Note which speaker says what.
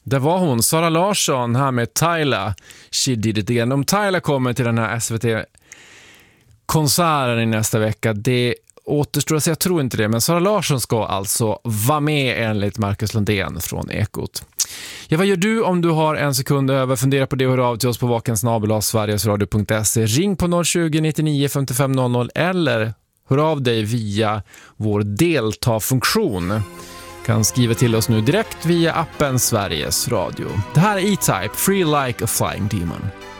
Speaker 1: Det var hon, Sara Larsson, här med Tyla. She did it again. Om Tyla kommer till den här SVT-konserten i nästa vecka, det återstår att säga, jag tror inte det. Men Sara Larsson ska alltså vara med enligt Marcus Lundén från Ekot. Ja, vad gör du om du har en sekund över? Fundera på det och hör av till oss på vakensnabel@sverigesradio.se. Ring på 020 99 55 00 eller hör av dig via vår delta-funktion. Kan skriva till oss nu direkt via appen Sveriges Radio. Det här är E-Type, Free Like a Flying Demon.